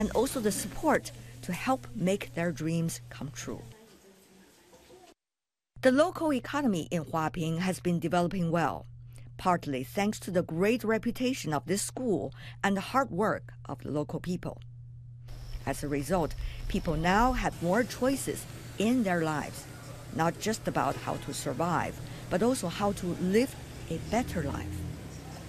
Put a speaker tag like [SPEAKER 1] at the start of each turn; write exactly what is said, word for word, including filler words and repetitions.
[SPEAKER 1] and also the support to help make their dreams come true. The local economy in Huaping has been developing well, partly thanks to the great reputation of this school and the hard work of the local people. As a result, people now have more choices in their lives, not just about how to survive, but also how to live a better life.